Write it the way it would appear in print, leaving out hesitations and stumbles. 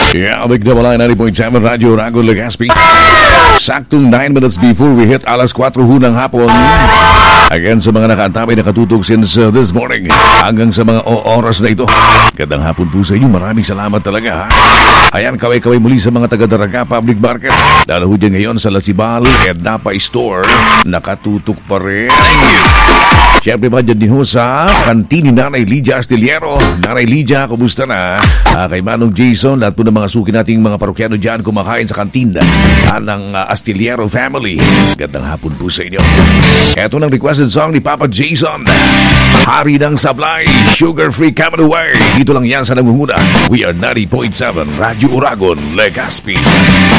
Yeah, big double line 90.7 Radyo Rago Legazpi. Saktong 9 minutes before we hit alas 4 ng hapon. Again sa mga nakaantabay nakatutog since this morning hanggang sa mga oras na ito. Gandang hapon po sa inyo. Maraming salamat talaga. Ayan, kaway-kaway muli sa mga taga-Daraga Public Market. Dahil ho dyan ngayon sa Lasibal at Napa Store. Nakatutok pa rin. Siyempre pa dyan din ho sa kantin ni Nanay Lydia Astillero. Nanay Lydia, kumusta na? Kay Manong Jason, lahat po ng mga suki nating mga parokyano dyan kumakain sa kantin ng Astillero family. Gandang hapon po sa inyo. Eto ng requested song ni Papa Jason. Hari ng Sablay, Sugar Free Coming Away. Dito lang yan sa nangunguna. We are 90.7 Radyo Uragon, Legazpi.